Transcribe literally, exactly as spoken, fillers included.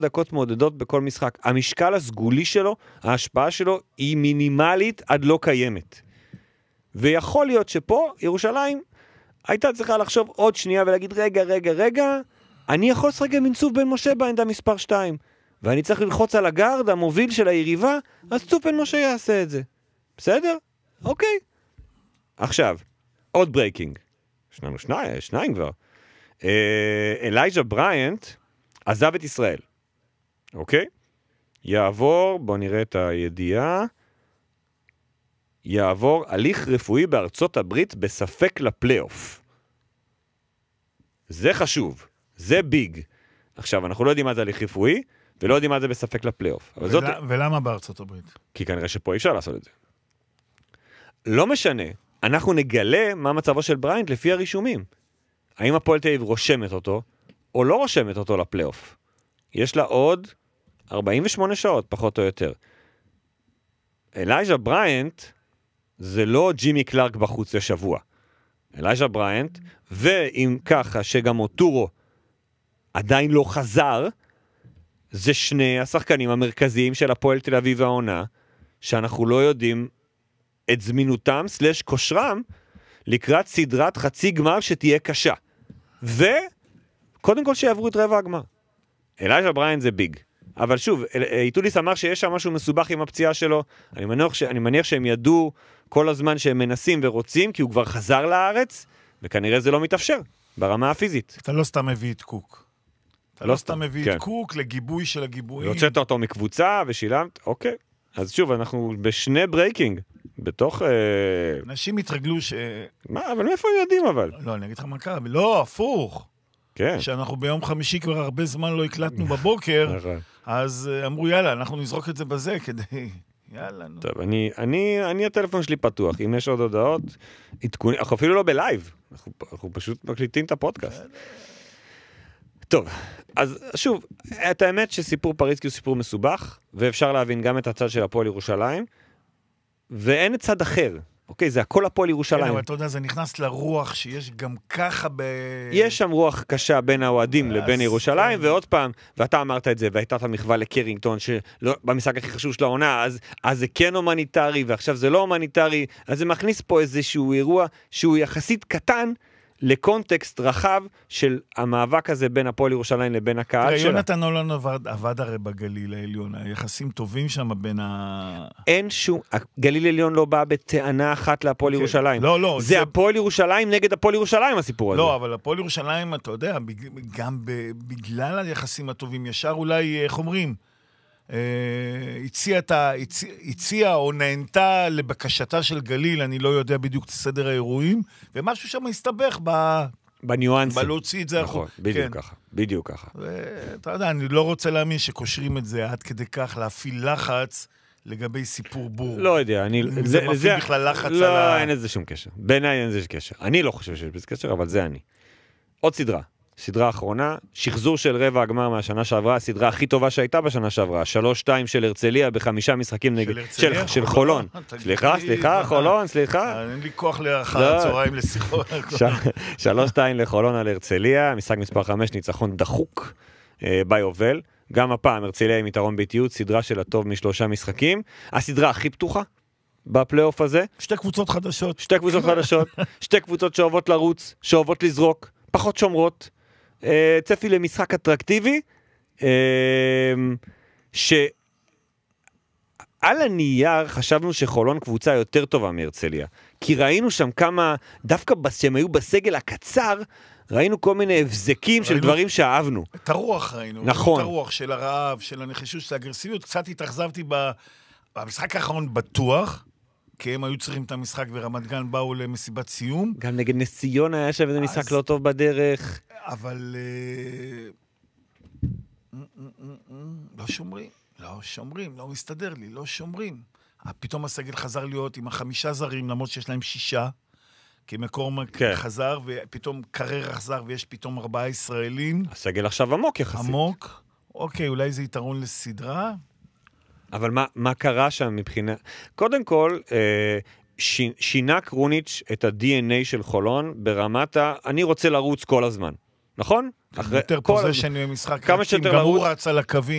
דקות מעודדות בכל משחק. המשקל הסגולי שלו, ההשפעה שלו, היא מינימלית עד לא קיימת. ויכול להיות שפה, ירושלים, הייתה צריכה לחשוב עוד שנייה ולהגיד, רגע, רגע, רגע, אני יכול לשחק עם צוף בן משה בעמדה מספר שתיים, ואני צריך ללחוץ על הגארד, המוביל של היריבה, אז צוף בן משה יעשה את זה. בסדר? אוקיי. עכשיו, עוד ברייקינג. שניים, שניים, שניים כבר. אלייג'ה בריינט עזב את ישראל. אוקיי? יעבור, בוא נראה את הידיעה, יעבור הליך רפואי בארצות הברית בספק לפלייאוף. זה חשוב. זה ביג. עכשיו, אנחנו לא יודעים מה זה הליך רפואי, ולא יודעים מה זה בספק לפלייאוף. ול... זאת... ולמה בארצות הברית? כי כנראה שפה אי אפשר לעשות את זה. לא משנה. אנחנו נגלה מה מצבו של בריינט לפי הרישומים. האם הפועל תל אביב רושמת אותו, או לא רושמת אותו לפלייאוף. יש לה עוד ארבעים ושמונה שעות, פחות או יותר. אלייג'ה בריינט, זה לא ג'ימי קלארק בחוץ לשבוע. אלייג'ה בריינט, ואם ככה שגם אוטורו עדיין לא חזר, זה שני השחקנים המרכזיים של הפועל תל אביב העונה, שאנחנו לא יודעים את זמינותם סלש כושרם, לקראת סדרת חצי גמר שתהיה קשה. וקודם כל שיעברו את רבע הגמר. אלייג'ה בריינט זה ביג. אבל שוב, איטודיס אמר שיש שם משהו מסובך עם הפציעה שלו. אני מניח, ש... אני מניח שהם ידעו כל הזמן שהם מנסים ורוצים, כי הוא כבר חזר לארץ, וכנראה זה לא מתאפשר ברמה הפיזית. אתה לא סתם מביא את קוק. אתה לא סתם מביא את קוק לגיבוי של הגיבויים. הוצאת אותו מקבוצה ושילמת, אוקיי. אז שוב, אנחנו בשני ברייקינג, בתוך... אנשים התרגלו ש... מה, אבל מאיפה הם יודעים אבל? לא, אני אגיד לך מה קרה, לא, הפוך. כן. שאנחנו ביום חמישי כבר הרבה זמן לא הקלטנו בבוקר, אז אמרו, יאללה, אנחנו נזרוק את זה בזה כדי... יאללה, נו. טוב, אני, אני, אני, הטלפון שלי פתוח. אם יש עוד הודעות, עדכוני, אנחנו אפילו לא בלייב. אנחנו, אנחנו פשוט מקליטים את הפודקאסט. טוב, אז שוב, את האמת שסיפור פריצקי הוא סיפור מסובך, ואפשר להבין גם את הצד של הפועל ירושלים, ואין את צד אחר. אוקיי, זה הכל הפועל ירושלים. כן, אבל אתה יודע, זה נכנס לרוח שיש גם ככה ב... יש שם רוח קשה בין האוהדים לבין ירושלים, ועוד פעם, ואתה אמרת את זה, והייתה את המחווה לקרינגטון, שבמשחק הכי חשוב של העונה, אז, אז זה כן הומניטרי, ועכשיו זה לא הומניטרי, אז זה מכניס פה איזשהו אירוע שהוא יחסית קטן, לקונטקסט רחב של המאבק הזה בין הפועל ירושלים לבין הקהל שלה. יונתן הולנד עבד הרי בגליל העליון, היחסים טובים שם בין ה... אין שום, הגליל העליון לא בא בטענה אחת להפועל ירושלים. לא, לא. זה הפועל ירושלים נגד הפועל ירושלים הסיפור הזה. לא, אבל הפועל ירושלים, אתה יודע, גם בגלל היחסים הטובים, ישר אולי, איך אומרים, הציעה או נהנתה לבקשתה של גליל, אני לא יודע בדיוק את סדר האירועים, ומשהו שם הסתבך בניואנסים. בלהוציא את זה. נכון, בדיוק ככה, בדיוק ככה. אתה יודע, אני לא רוצה להאמין שקושרים את זה עד כדי כך, להפעיל לחץ לגבי סיפור בור. לא יודע, אני... זה מפעיל בכלל לחץ על ה... לא, אין איזה שום קשר. בעיניי אין איזה קשר. אני לא חושב שיש בזה קשר, אבל זה אני. עוד סדרה. סדרה האחרונה, שחזור של רבע הגמר מהשנה שעברה, הסדרה הכי טובה שהייתה בשנה שעברה, שלוש שתיים של הרצליה בחמישה משחקים נגד... של, של חולון. סליחה, סליחה, חולון, סליחה. אין לי כוח לאחר הצהריים לשיחות. שלוש שתיים לחולון על הרצליה, משחק מספר חמש, ניצחון דחוק ביובל. גם הפעם הרצליה עם יתרון ביתיות, סדרה של הטוב משלושה משחקים. הסדרה הכי פתוחה בפלייאוף הזה. שתי קבוצות חדשות. שתי קבוצות חדשות. שתי קבוצות שאוהבות לרוץ, שאוהבות לזרוק, פחות שומרות. צפי למשחק אטרקטיבי, שעל הנייר חשבנו שחולון קבוצה יותר טובה מהרצליה, כי ראינו שם כמה, דווקא שהם היו בסגל הקצר, ראינו כל מיני הבזקים של דברים שאהבנו. את הרוח ראינו. נכון. את הרוח של הרעב, של הנחישות, של האגרסיביות. קצת התאכזבתי במשחק האחרון בטוח, כי הם היו צריכים את המשחק ורמת גן באו למסיבת סיום. גם נגד נס ציונה היה שם איזה משחק לא טוב בדרך. אבל לא שומרים, לא שומרים, לא מסתדר לי, לא שומרים. פתאום הסגל חזר להיות עם החמישה זרים, למרות שיש להם שישה, כי מקורמק חזר, ופתאום קרר חזר, ויש פתאום ארבעה ישראלים. הסגל עכשיו עמוק יחסית. עמוק, אוקיי, אולי זה יתרון לסדרה. אבל מה, מה קרה שם מבחינה... קודם כל, אה, ש... שינה קרוניץ' את ה-די אן איי של חולון ברמת ה... אני רוצה לרוץ כל הזמן. נכון? יותר פוזיישן במשחק. כמה שיותר לרוץ. גם הוא רץ על הקווים.